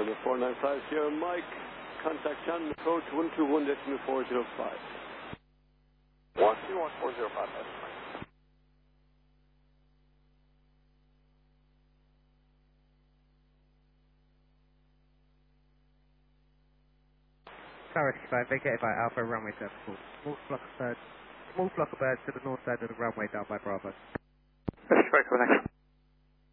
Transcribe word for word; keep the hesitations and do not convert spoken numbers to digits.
November four nine five, Sierra Mike, contact John approach one two one decimal four zero five. one two one four zero five, that's right. Tower sixty-five, vacated by Alpha, runway seven four. Small flock of birds, small flock of birds to the north side of the runway down by Bravo. That's right, go next.